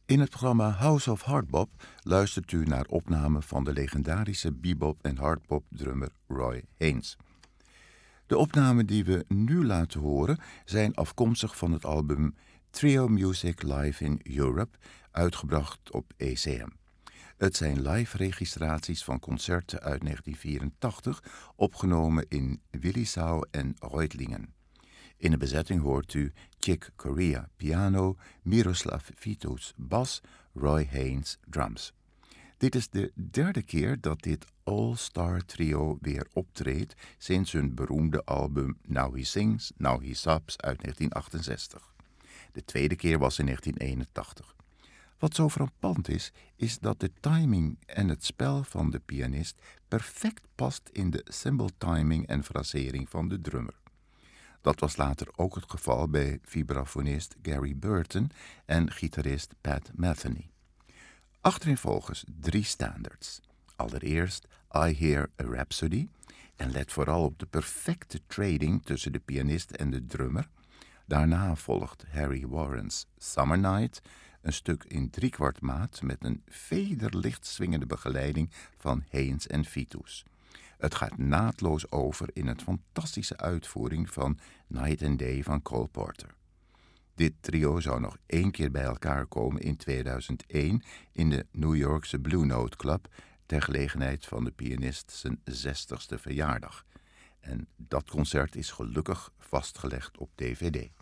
In het programma House of Hardbop luistert u naar opnamen van de legendarische bebop- en hardbop-drummer Roy Haynes. De opnamen die we nu laten horen zijn afkomstig van het album Trio Music Live in Europe, uitgebracht op ECM. Het zijn live-registraties van concerten uit 1984, opgenomen in Willisau en Reutlingen. In de bezetting hoort u Chick Corea piano, Miroslav Vitus bas, Roy Haynes drums. Dit is de derde keer dat dit all-star trio weer optreedt sinds hun beroemde album Now He Sings, Now He Subs uit 1968. De tweede keer was in 1981. Wat zo frappant is dat de timing en het spel van de pianist perfect past in de cymbal timing en frasering van de drummer. Dat was later ook het geval bij vibrafonist Gary Burton en gitarist Pat Metheny. Achtereenvolgens 3 standards. Allereerst I Hear a Rhapsody en let vooral op de perfecte trading tussen de pianist en de drummer. Daarna volgt Harry Warren's Summer Night, een stuk in 3/4 maat met een vederlicht swingende begeleiding van Haynes en Vitus. Het gaat naadloos over in een fantastische uitvoering van Night and Day van Cole Porter. Dit trio zou nog 1 keer bij elkaar komen in 2001 in de New Yorkse Blue Note Club ter gelegenheid van de pianist zijn 60ste verjaardag. En dat concert is gelukkig vastgelegd op DVD.